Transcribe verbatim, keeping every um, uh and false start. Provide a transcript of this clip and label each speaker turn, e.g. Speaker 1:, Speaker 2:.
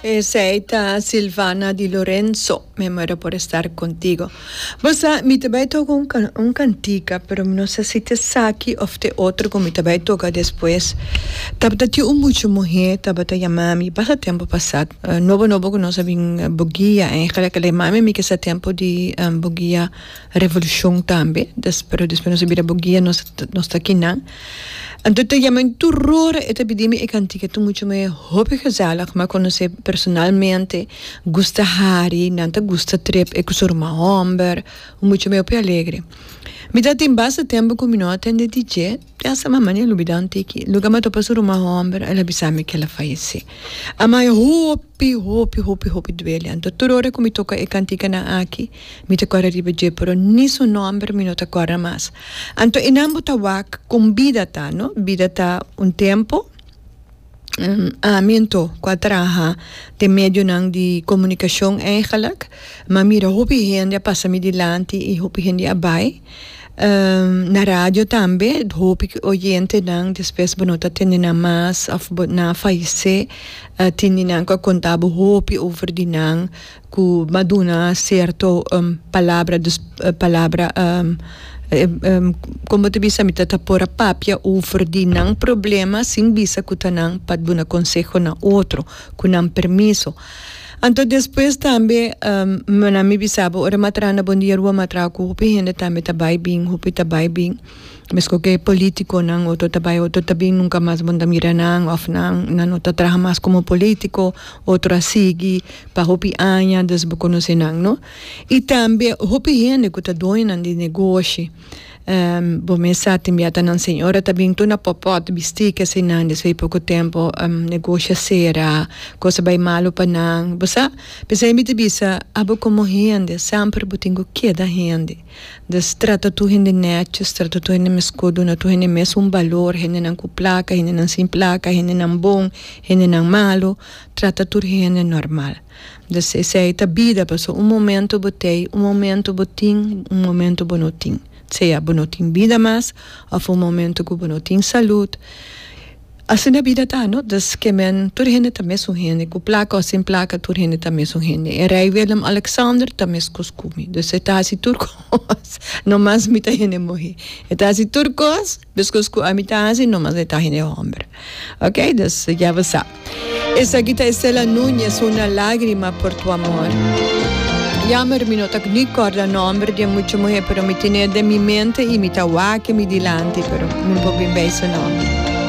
Speaker 1: Seita Silvana Di Lorenzo, me muero por estar contigo. Você me também toca um, can, um cantica, pero não sei se te saque ou te outro como me também toca depois. Tabata ti um muito morrer, tabata yamami, passa tempo passado. Uh, novo novo que nós sabemos bugia, eigenlijk que mami me que esse tempo de um, bugia revolução também, des, pero depois nós sabemos bugia nós nós tá aqui não. Então te yamen tu rore e te pedimi e cantica tu muito me hope gezellig, maar conhecer personalmente, gusta hari, nanta gusta trip, e kusur ma homber, muito me ope alegre. Mi dati in base tempo come no attende D J, essa mamma ne lubidante ki, luga ma to pasur ma homber, e la bisami che la faisi. Ama hopi hopi hopi hopi dwele, anto tu rore come toca e cantica na aki, mi te corre ribe je, pero ni su nombre mi no te corre mas. Anto inambo tawak con bidata, no? Bidata un tempo. Um, a minto quadraha de medio nang di comunicação eigenlijk, maar mira hopi hende passa mi dilanti e hopi hende abai. Um, na radio também, hopi oyente nang depois bonota tenina mas of na faise uh, tenina ko contabo hopi over di nang ku maduna certo um, palavra dus, uh, palavra um, Um, como te bisa mi tata pora papia over di nang problema sin bisa kutanang pad buna consejo na outro kunang permiso. Anto después tambe um, mana mi bisabo ora matrana bon dia rua matra ko hupi hende tambe tabay bing hupi tabay bing mesko que político nang outro tabay outro tabing nunca mais bonda mira nang of nang nang outro traja mais como político outro asigi pa hupi anya desbo conhece nang no e tambe hupi hende kuta doina di negócio. Um, bom, me sa timbiata nan senhora também tu na popot bisti que se nan desvei pouco tempo um, negócio sera coisa bem malo para nan bosa pensei me te bisa abo como rende sempre botingo que da rende des trata tu rende net trata tu rende mescodo na tu rende mes um valor rende nan ku placa rende nan sem placa rende nan bom rende nan malo trata tu rende normal des sei ta vida passou um momento botei um momento botim um momento bonotim seja bonotim vida mas of um momento que bonotim saúde assim na vida tá no das que men tur hende também são hende com placa ou sem placa tur hende também são hende e rei Willem Alexander também coscumi dus tá assim turcos não mais me tá hende morrer e tá assim turcos dus coscu a me tá assim não mais tá hende homem ok dus já você essa aqui tá Estela Núñez uma lágrima por tu amor. Jammer mi nota ni corda nombre di mucho mujer pero mi tiene de mi mente y mi tawa que mi dilante pero non può ben bene nome.